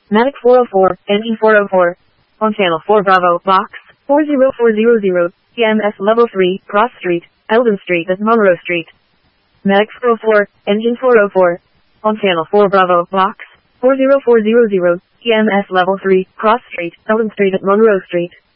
Matic 404, Engine 404. On channel 4 Bravo, box 40400, EMS level 3, Cross Street, Eldon Street at Monroe Street. Matic 404, Engine 404. On channel 4 Bravo, box 40400, EMS level 3, Cross Street, Eldon Street at Monroe Street.